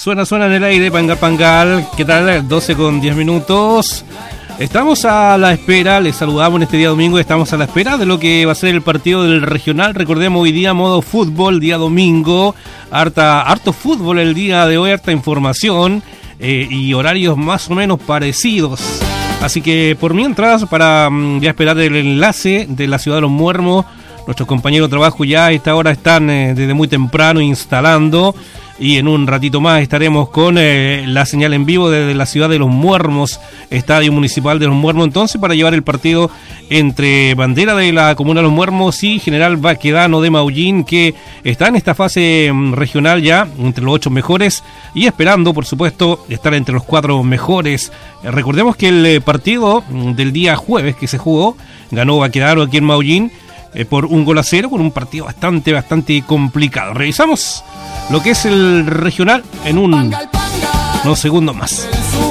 Suena en el aire, Pangal. ¿Qué tal? 12 con 10 minutos. Estamos a la espera, les saludamos en este día domingo, estamos a la espera de lo que va a ser el partido del regional. Recordemos hoy día modo fútbol, día domingo, harto fútbol el día de hoy, harta información y horarios más o menos parecidos. Así que por mientras, para ya esperar el enlace de la ciudad de Los Muermos, nuestros compañeros de trabajo ya a esta hora están desde muy temprano instalando. Y en un ratito más estaremos con la señal en vivo desde la ciudad de Los Muermos, Estadio Municipal de Los Muermos, entonces para llevar el partido entre Bandera de la Comuna de Los Muermos y General Baquedano de Maullín, que está en esta fase regional ya, entre los 8 mejores, y esperando, por supuesto, estar entre los 4 mejores. Recordemos que el partido del día jueves que se jugó, ganó Baquedano aquí en Maullín, por 1-0, con un partido bastante complicado. Revisamos lo que es el regional en unos segundos más.